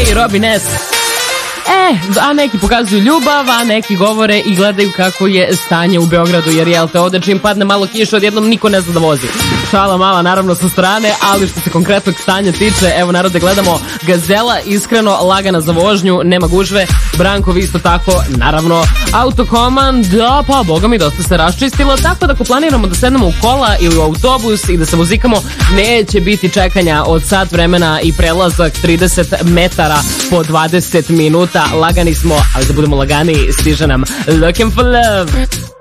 i Robin S. A neki pokazuju ljubav, a neki govore i gledaju kako je stanje u Beogradu, jer jel te ovde čim padne malo kiše, odjednom niko ne zna da vozi. Šala mala naravno sa strane, ali što se konkretnog stanja tiče, evo narode, gledamo Gazela, iskreno lagana za vožnju, nema gužve, Brankovi isto tako, naravno, Autokomand, da pa boga mi dosta se raščistilo, tako da ako planiramo da sednemo u kola ili u autobus i da se vozikamo, neće biti čekanja od sat vremena i prelazak 30 metara po 20 minuta. Lagani smo, ali da budemo lagani, stiže nam Looking for Love.